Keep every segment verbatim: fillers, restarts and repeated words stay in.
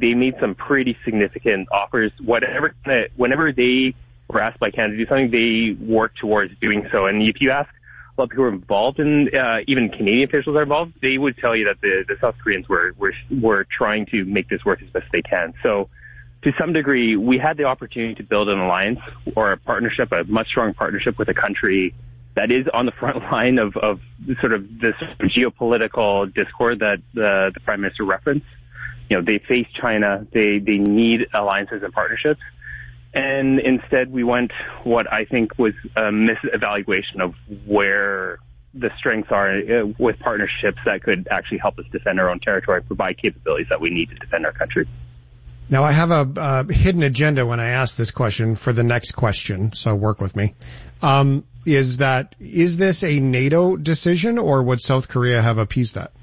they made some pretty significant offers. Whatever, whenever they were asked by Canada to do something, they worked towards doing so. And if you ask a lot of people who are involved, and uh, even Canadian officials are involved, they would tell you that the, the South Koreans were, were were trying to make this work as best they can. So, to some degree, we had the opportunity to build an alliance or a partnership, a much stronger partnership with a country that is on the front line of, of sort of this geopolitical discord that the, the Prime Minister referenced. You know, they face China. They, they need alliances and partnerships. And instead, we went what I think was a misevaluation of where the strengths are with partnerships that could actually help us defend our own territory, provide capabilities that we need to defend our country. Now, I have a uh, hidden agenda when I ask this question for the next question, so work with me. Um, is that, is this a NATO decision, or would South Korea have appeased that?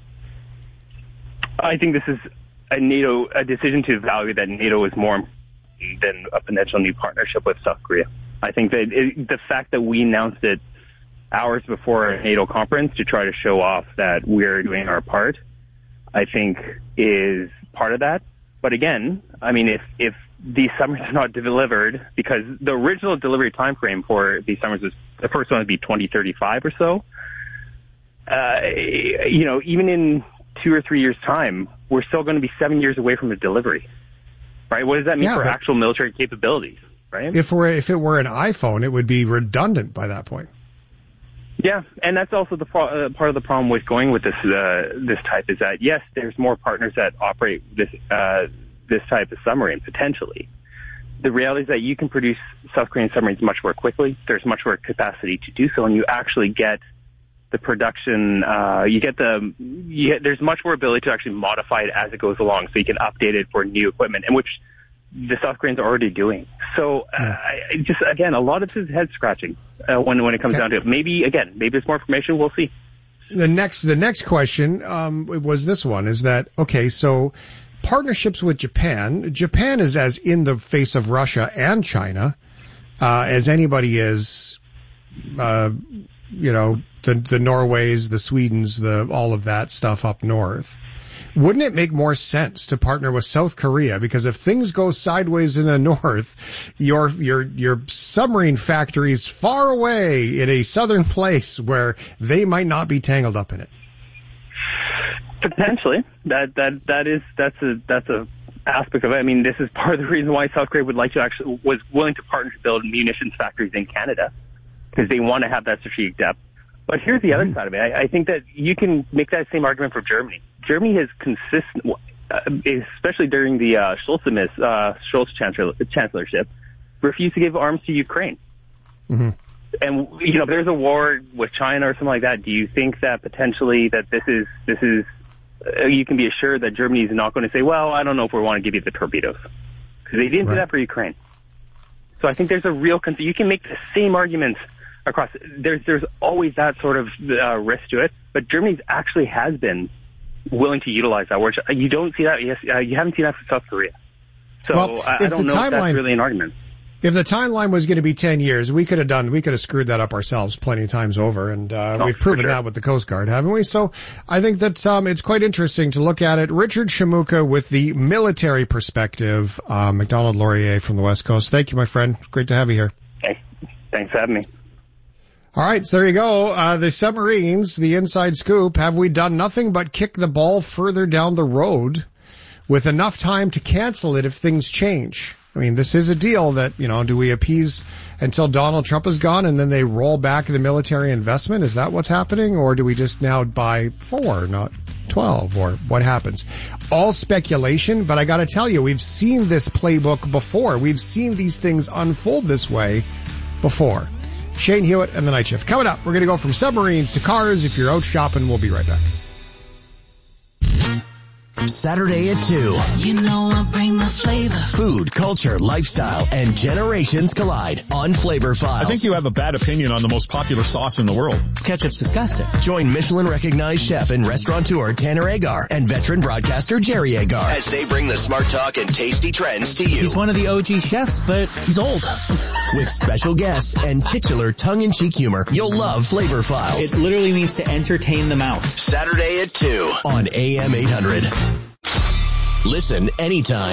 I think this is a NATO, a decision to evaluate that NATO is more than a potential new partnership with South Korea. I think that it, the fact that we announced it hours before a NATO conference to try to show off that we're doing our part, I think is part of that. But again, I mean, if, if these submarines are not delivered, because the original delivery time frame for these submarines was, the first one would be twenty thirty-five or so. Uh, you know, even in two or three years' time, we're still going to be seven years away from a delivery, right? What does that mean yeah, for actual military capabilities, right? If we're, if it were an iPhone, it would be redundant by that point. Yeah, and that's also the uh, part of the problem with going with this uh, this type is that, yes, there's more partners that operate this uh, this type of submarine, potentially. The reality is that you can produce South Korean submarines much more quickly. There's much more capacity to do so, and you actually get the production, uh, you get the, you get, there's much more ability to actually modify it as it goes along, so you can update it for new equipment, and which the South Koreans are already doing. So, uh, I, just, again, a lot of this is head scratching, uh, when, when it comes okay. down to it. Maybe, again, maybe there's more information. We'll see. The next, the next question, um, was this one, is that, okay, so partnerships with Japan, Japan is as in the face of Russia and China, uh, as anybody is, uh, you know, the, the Norways, the Swedens, the, all of that stuff up north. Wouldn't it make more sense to partner with South Korea? Because if things go sideways in the north, your your your submarine factory is far away in a southern place where they might not be tangled up in it. Potentially, that that that is that's a that's a aspect of it. I mean, this is part of the reason why South Korea would like to actually was willing to partner to build munitions factories in Canada, because they want to have that strategic depth. But here's the other mm-hmm. side of it. I, I think that you can make that same argument for Germany. Germany has consistent, uh, especially during the uh, Scholz, uh, Scholz chancellor, chancellorship, refused to give arms to Ukraine. Mm-hmm. And you know, if there's a war with China or something like that, do you think that potentially that this is this is uh, you can be assured that Germany is not going to say, well, I don't know if we want to give you the torpedoes, because they didn't right. do that for Ukraine. So I think there's a real concern. You can make the same arguments across. There's there's always that sort of uh, risk to it, but Germany actually has been willing to utilize that. Which you don't see that. Yes, uh, you haven't seen that for South Korea. So well, I, I don't know if that's really an argument. If the timeline was going to be ten years, we could have done, we could have screwed that up ourselves plenty of times over, and uh, oh, we've proven sure. that with the Coast Guard, haven't we? So I think that um, it's quite interesting to look at it. Richard Shimooka with the military perspective, uh, MacDonald Laurier from the West Coast. Thank you, my friend. Great to have you here. Hey, thanks for having me. All right, so there you go. Uh, the submarines, the inside scoop. Have we done nothing but kick the ball further down the road with enough time to cancel it if things change? I mean, this is a deal that, you know, do we appease until Donald Trump is gone and then they roll back the military investment? Is that what's happening? Or do we just now buy four, not twelve, or what happens? All speculation, but I gotta tell you, we've seen this playbook before. We've seen these things unfold this way before. Shane Hewitt and the Night Shift. Coming up, we're gonna go from submarines to cars. If you're out shopping, we'll be right back. Saturday at two. You know I bring the flavor. Food, culture, lifestyle, and generations collide on Flavor Files. I think you have a bad opinion on the most popular sauce in the world. Ketchup's disgusting. Join Michelin-recognized chef and restaurateur Tanner Agar and veteran broadcaster Jerry Agar as they bring the smart talk and tasty trends to you. He's one of the O G chefs, but he's old. With special guests and titular tongue-in-cheek humor, you'll love Flavor Files. It literally means to entertain the mouth. Saturday at two on A M eight hundred. Listen anytime.